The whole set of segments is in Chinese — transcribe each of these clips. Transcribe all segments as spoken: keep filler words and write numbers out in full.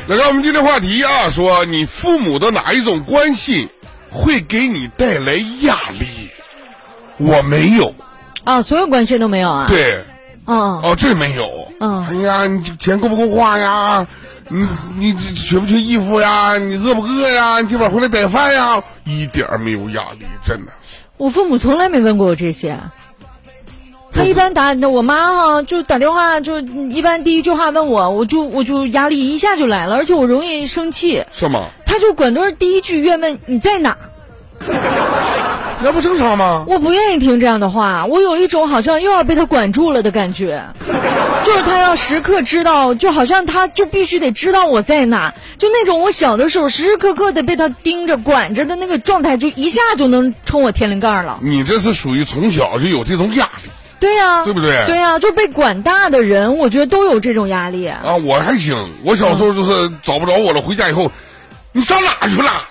来看我们今天话题啊，说你父母的哪一种关系会给你带来压力？我没有啊，所有关系都没有啊？ 对， 嗯， 哦，这没有。 嗯， 哎呀，你钱够不够花呀？你你缺不缺衣服呀？你饿不饿呀？你今晚回来带饭呀？一点没有压力，真的。 我父母从来没问过我这些。他一般打我妈哈、啊、就打电话，就一般第一句话问我，我就我就压力一下就来了，而且我容易生气。 是吗？ 他就管都是第一句越问你在哪， 那不正常吗？ 我不愿意听这样的话，我有一种好像又要被他管住了的感觉，就是他要时刻知道，就好像他就必须得知道我在哪，就那种我小的时候时时刻刻的被他盯着管着的那个状态，就一下就能冲我天灵盖了。 你这是属于从小就有这种压力。 对呀、啊， 对不对？ 对呀、啊，就被管大的人，我觉得都有这种压力啊。我还行，我小时候就是找不着我了，回家以后，你上哪去了？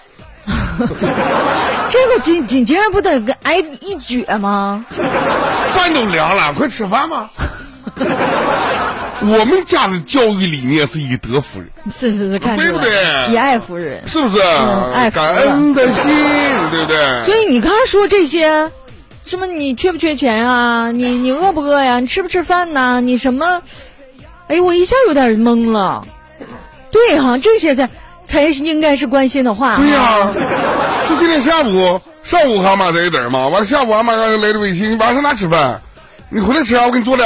这个紧紧接着不得挨一撅吗？ 饭都凉了，快吃饭吧。我们家的教育理念是以德服人， 是是是，看出来， 对不对？ 以爱服人， 是不是？ 嗯、爱感恩的心，对不对？ 所以你刚才说这些。什么？你缺不缺钱啊？你你饿不饿呀？你吃不吃饭呐？你什么？哎，我一下有点懵了。对哈、啊，这些才才应该是关心的话。 对呀、啊，就今天下午、上午俺妈在这儿嘛，完了下午俺妈来的微信，你晚上哪吃饭？你回来吃啊，我给你做点。